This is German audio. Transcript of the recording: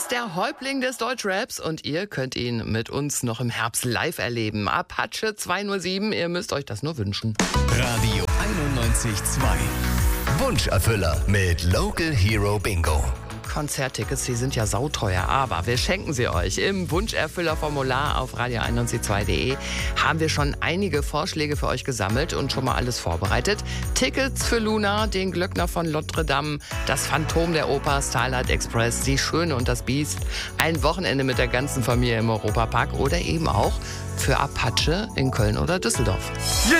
ist der Häuptling des Deutschraps und ihr könnt ihn mit uns noch im Herbst live erleben. Apache 207, ihr müsst euch das nur wünschen. Radio 91.2. Wunscherfüller mit Local Hero Bingo. Konzerttickets, die sind ja sauteuer, aber wir schenken sie euch. Im Wunscherfüllerformular auf radio91.2.de haben wir schon einige Vorschläge für euch gesammelt und schon mal alles vorbereitet. Tickets für Luna, den Glöckner von Notre Dame, das Phantom der Oper, Starlight Express, Die Schöne und das Biest, ein Wochenende mit der ganzen Familie im Europapark oder eben auch für Apache in Köln oder Düsseldorf.